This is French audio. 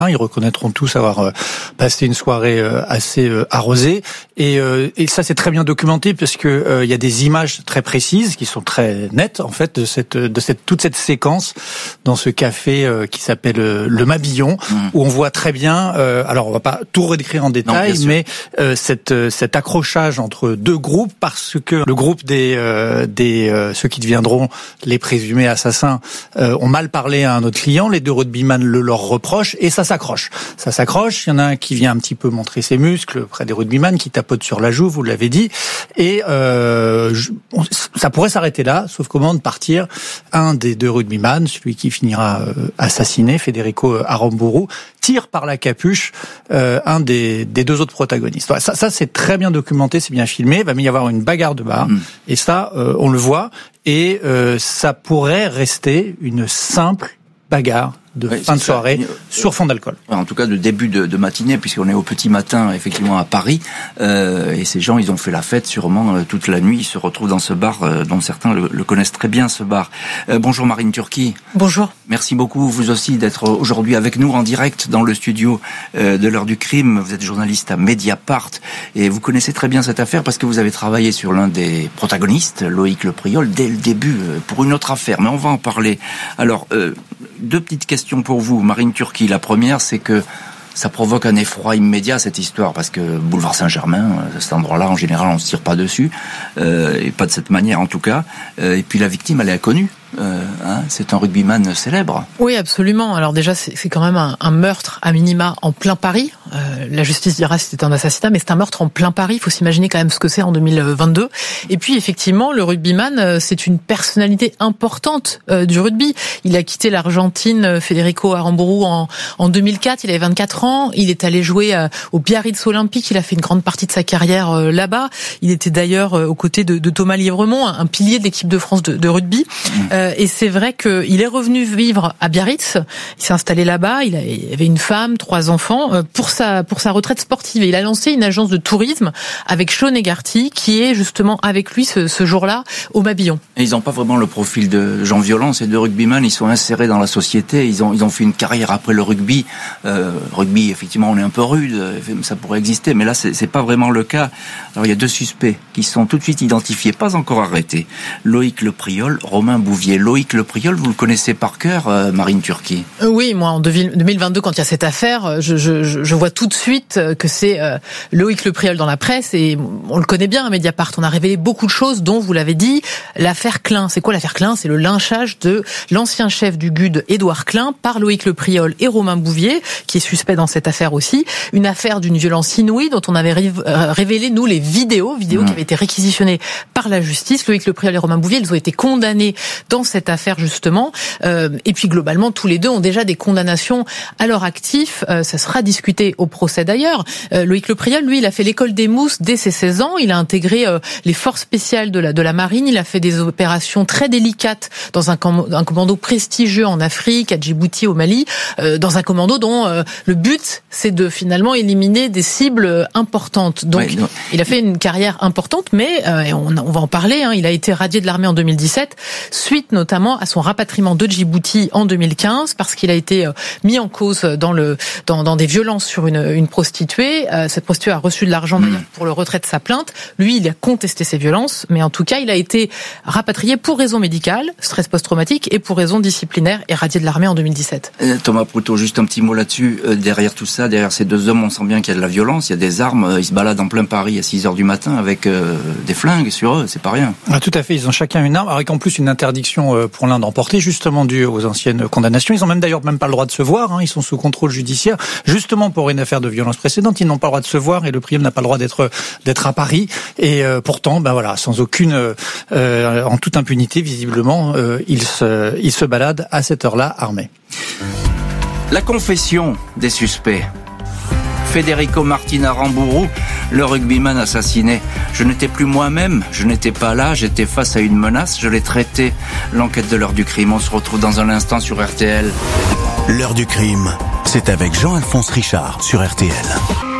Ils reconnaîtront tous avoir passé une soirée assez arrosée et ça c'est très bien documenté parce que il y a des images très précises qui sont très nettes en fait de toute cette séquence dans ce café qui s'appelle le Mabillon où on voit très bien alors on va pas tout redécrire en détail mais cet accrochage entre deux groupes parce que le groupe des ceux qui deviendront les présumés assassins ont mal parlé à un autre client, les deux rugbyman le leur reprochent et ça s'accroche, il y en a un qui vient un petit peu montrer ses muscles près des rugbyman, qui tapote sur la joue, vous l'avez dit, et ça pourrait s'arrêter là, sauf qu'au moment de partir, un des deux rugbyman, celui qui finira assassiné, Federico Aramburu, tire par la capuche un des deux autres protagonistes. Ça c'est très bien documenté, c'est bien filmé, il va y avoir une bagarre de bar, et ça, on le voit, et ça pourrait rester une simple bagarre de fin de soirée sur fond d'alcool. En tout cas, de début de matinée, puisqu'on est au petit matin, effectivement, à Paris. Et ces gens, ils ont fait la fête sûrement toute la nuit. Ils se retrouvent dans ce bar dont certains le connaissent très bien, ce bar. Bonjour Marine Turki. Bonjour. Merci beaucoup, vous aussi, d'être aujourd'hui avec nous en direct dans le studio de l'heure du crime. Vous êtes journaliste à Mediapart et vous connaissez très bien cette affaire parce que vous avez travaillé sur l'un des protagonistes, Loïc Lepriol, dès le début pour une autre affaire. Mais on va en parler. Alors, deux petites questions pour vous, Marine Turki. La première, c'est que ça provoque un effroi immédiat, cette histoire, parce que boulevard Saint-Germain, cet endroit-là, en général, on ne se tire pas dessus, et pas de cette manière en tout cas. Et puis la victime, elle est inconnue. C'est un rugbyman célèbre. Oui, absolument. Alors déjà, c'est quand même un meurtre à minima en plein Paris. La justice dira si c'est un assassinat, mais c'est un meurtre en plein Paris. Il faut s'imaginer quand même ce que c'est en 2022. Et puis effectivement, le rugbyman, c'est une personnalité importante du rugby. Il a quitté l'Argentine, Federico Aramburu, en 2004. Il avait 24 ans. Il est allé jouer au Biarritz Olympique. Il a fait une grande partie de sa carrière là-bas. Il était d'ailleurs aux côtés de Thomas Lièvremont, un pilier de l'équipe de France de rugby. Et c'est vrai qu'il est revenu vivre à Biarritz. Il s'est installé là-bas. Il avait une femme, 3 enfants pour sa retraite sportive. Et il a lancé une agence de tourisme avec Sean Egarty, qui est justement avec lui ce jour-là au Mabillon. Et ils n'ont pas vraiment le profil de gens violents. Ces deux rugbyman, ils sont insérés dans la société. Ils ont fait une carrière après le rugby. Rugby, effectivement, on est un peu rude. Ça pourrait exister, mais là, c'est pas vraiment le cas. Alors, il y a 2 suspects qui sont tout de suite identifiés, pas encore arrêtés. Loïc Lepriol, Romain Bouvier. Loïc Lepriol, vous le connaissez par cœur, Marine Turki? Oui, moi en 2022, quand il y a cette affaire, je vois tout de suite que c'est Loïc Lepriol dans la presse et on le connaît bien à Mediapart. On a révélé beaucoup de choses, dont vous l'avez dit, l'affaire Klein. C'est quoi l'affaire Klein? C'est le lynchage de l'ancien chef du GUD, Édouard Klein, par Loïc Lepriol et Romain Bouvier, qui est suspect dans cette affaire aussi. Une affaire d'une violence inouïe dont on avait révélé, nous, les vidéos qui avaient été réquisitionnées par la justice. Loïc Lepriol et Romain Bouvier, ils ont été condamnés dans cette affaire justement, et puis globalement tous les deux ont déjà des condamnations à leur actif. Ça sera discuté au procès d'ailleurs. Loïc Lepriol, lui, il a fait l'école des mousses dès ses 16 ans. Il a intégré les forces spéciales de la marine. Il a fait des opérations très délicates dans un commando prestigieux en Afrique, à Djibouti, au Mali, dans un commando dont le but c'est de finalement éliminer des cibles importantes. Donc il a fait une carrière importante, mais on va en parler. Il a été radié de l'armée en 2017 suite notamment à son rapatriement de Djibouti en 2015 parce qu'il a été mis en cause dans des violences sur une prostituée. Cette prostituée a reçu de l'argent d'ailleurs pour le retrait de sa plainte. Lui, il a contesté ces violences, mais en tout cas, il a été rapatrié pour raison médicale, stress post-traumatique, et pour raison disciplinaire et radié de l'armée en 2017. Thomas Proutot, juste un petit mot là-dessus. Derrière tout ça, derrière ces deux hommes, on sent bien qu'il y a de la violence, il y a des armes. Ils se baladent en plein Paris à 6h du matin avec des flingues sur eux, c'est pas rien. Ah, tout à fait, ils ont chacun une arme, avec en plus une interdiction pour l'un d'emporter, justement due aux anciennes condamnations. Ils ont d'ailleurs même pas le droit de se voir, ils sont sous contrôle judiciaire, justement pour une affaire de violence précédente. Ils n'ont pas le droit de se voir et le Lepriol n'a pas le droit d'être à Paris. Et pourtant, sans aucune, en toute impunité, visiblement, ils se baladent à cette heure-là armés. La confession des suspects. Federico Martin Aramburu, le rugbyman assassiné. Je n'étais plus moi-même, je n'étais pas là, j'étais face à une menace, je l'ai traité. L'enquête de l'heure du crime, on se retrouve dans un instant sur RTL. L'heure du crime, c'est avec Jean-Alphonse Richard sur RTL.